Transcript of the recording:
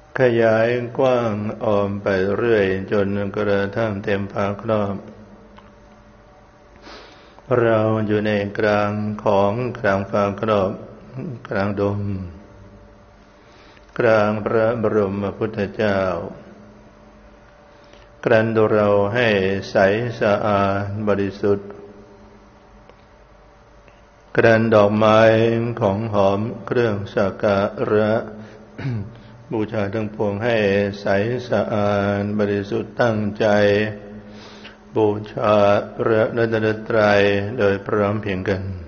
ขยายกว้างอ้อมไปเรื่อยจนกระทั่งเต็มผ้าครอบเราอยู่ในกลางของกลางผ้าครอบกลางดงกลางพระบรมพุทธเจ้ากรันดูเราให้ใสสะอาดบริสุทธิ์กรันดอกไม้ของหอมเครื่องสักการะ บูชาทั้งปวงให้ใสสะอาดบริสุทธิ์ตั้งใจบูชาพระรัตนตรัยโดยพร้อมเพรียงกัน